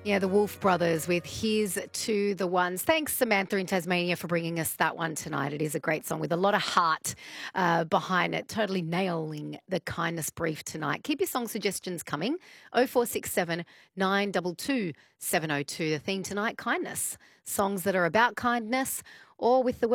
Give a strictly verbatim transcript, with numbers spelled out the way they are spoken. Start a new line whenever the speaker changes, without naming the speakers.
Yeah, the Wolf Brothers with Here's to the Ones. Thanks, Samantha in Tasmania, for bringing us that one tonight. It is a great song with a lot of heart uh, behind it, totally nailing the kindness brief tonight. Keep your song suggestions coming. oh four six seven, nine two two, seven oh two. The theme tonight, kindness. Songs that are about kindness or with the